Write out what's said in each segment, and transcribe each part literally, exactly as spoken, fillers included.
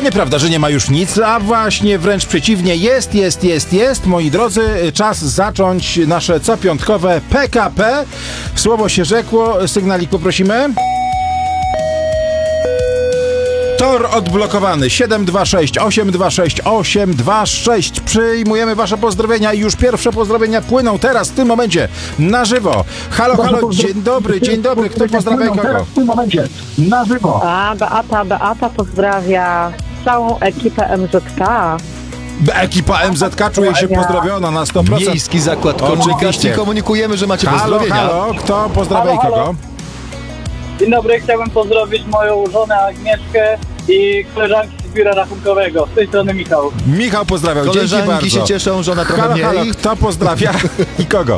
nieprawda, że nie ma już nic, a właśnie wręcz przeciwnie, jest, jest, jest, jest. Moi drodzy, czas zacząć nasze copiątkowe P K P. Słowo się rzekło, sygnaliku prosimy. Tor odblokowany siedem dwa sześć osiem dwa sześć osiem dwa sześć. Przyjmujemy wasze pozdrowienia i już pierwsze pozdrowienia płyną teraz, w tym momencie, na żywo. Halo, halo, dzień dobry, dzień dobry. Kto pozdrawia kogo? Teraz, w tym momencie, na żywo. A, Beata, Beata pozdrawia całą ekipę M Z K. Ekipa M Z K czuje się pozdrowiona na sto procent. Miejski Zakład Komunikacji. Komunikujemy, że macie Halo, pozdrowienia. halo, kto pozdrawia Halo, halo. kogo? Dzień dobry, chciałbym pozdrowić moją żonę Agnieszkę i koleżanki z biura rachunkowego. Z tej strony Michał. Michał pozdrawiał, dzięki Koleżanki bardzo. się cieszą, żona trochę Halo, mniej. halo, kto pozdrawia i kogo?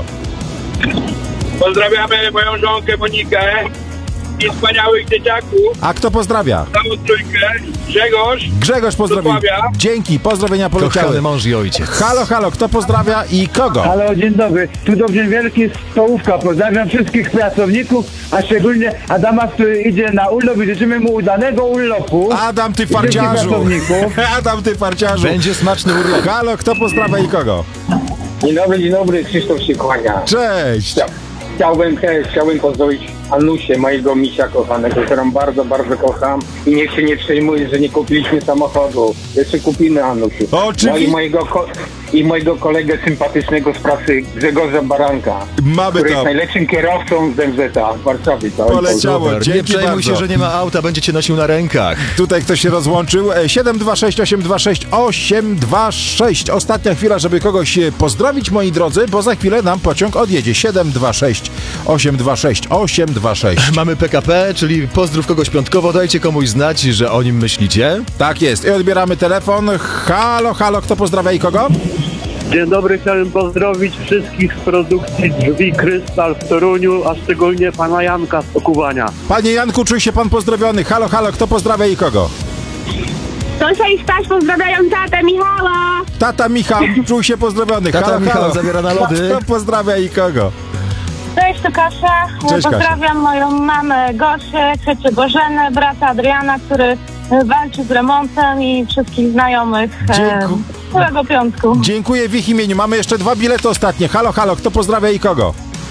Pozdrawiamy moją żonkę Monikę i wspaniałych dzieciaków, A kto pozdrawia? całą trójkę, Grzegorz. Grzegorz pozdrowił. Wrocławia. Dzięki, pozdrowienia Kochany poleciały. mąż i ojciec. Halo, halo, kto pozdrawia i kogo? Halo, dzień dobry. Tu Dobrze Wielki z Stołówka. Pozdrawiam wszystkich pracowników, a szczególnie Adama, który idzie na urlop i życzymy mu udanego urlopu. Adam, ty I wszystkich farciarzu. pracowników. Adam, ty farciarzu. Będzie smaczny urlop. Halo, kto pozdrawia i kogo? Dzień dobry, dzień dobry, Krzysztof się kłania. Cześć. Chciałbym, he, chciałbym pozdrowić Anusię, mojego misia kochanego, którą bardzo, bardzo kocham i niech się nie przejmuje, że nie kupiliśmy samochodu. Jeszcze kupimy, Anusiu. Oczywiście. No i mojego, ko- i mojego kolegę sympatycznego z pracy, Grzegorza Baranka, Mamy który to. jest najlepszym kierowcą z M Z A w Warszawie. całej Poleciało. Polski. Super. Nie Dzięki przejmuj bardzo. się, że nie ma auta, będzie cię nosił na rękach. Tutaj ktoś się rozłączył. E, siedem dwa sześć osiem dwa sześć osiem dwa sześć. Ostatnia chwila, żeby kogoś e, pozdrowić, moi drodzy, bo za chwilę nam pociąg odjedzie. siedem dwa sześć osiem dwa sześć osiem dwa sześć. Mamy P K P, czyli pozdrów kogoś piątkowo, dajcie komuś znać, że o nim myślicie. Tak jest. I odbieramy telefon. Halo, halo, kto pozdrawia i kogo? Dzień dobry, chciałem pozdrowić wszystkich z produkcji Drzwi Krystal w Toruniu, a szczególnie pana Janka z Okuwania. Panie Janku, czuj się pan pozdrowiony. Halo, halo, kto pozdrawia i kogo? Tosia i Staś pozdrawiają tatę Michała. Tata Michał, czuj się pozdrowiony. Tata halo, Michał halo. zabiera na lody. Kto pozdrawia i kogo? Cześć, to Kasia. Cześć, Pozdrawiam moją mamę Gosię, ciocię Bożenę, brata Adriana, który walczy z remontem i wszystkich znajomych. Dzięku- E, całego piątku. Dziękuję w ich imieniu. Mamy jeszcze dwa bilety ostatnie. Halo, halo, kto pozdrawia i kogo?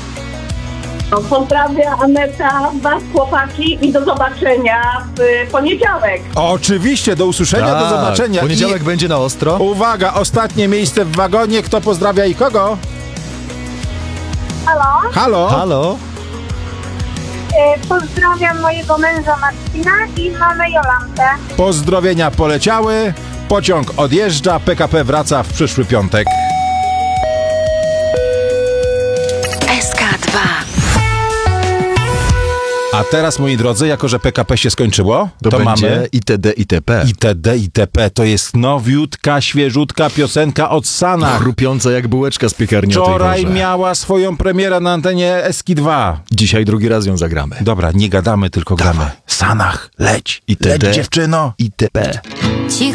Pozdrawiam Aneta, was chłopaki i do zobaczenia w poniedziałek. Oczywiście, do usłyszenia, do Tak, zobaczenia. Poniedziałek będzie na ostro. I uwaga, ostatnie miejsce w wagonie. Kto pozdrawia i kogo? Halo, Halo? Halo? e, pozdrawiam mojego męża Marcina i mamę Jolantę. Pozdrowienia poleciały. Pociąg odjeżdża. P K P wraca w przyszły piątek. S K dwa. A teraz, moi drodzy, jako że P K P się skończyło, To, to będzie mamy itd. itp. itd. itp. To jest nowiutka, świeżutka piosenka od Sanach. Chrupiąca jak bułeczka z piekarni o tej Wczoraj porze. miała swoją premierę na antenie S K dwa. Dzisiaj drugi raz ją zagramy. Dobra, nie gadamy, tylko gramy. Sanach, leć. itd. Leć, dziewczyno. itp. Cicho.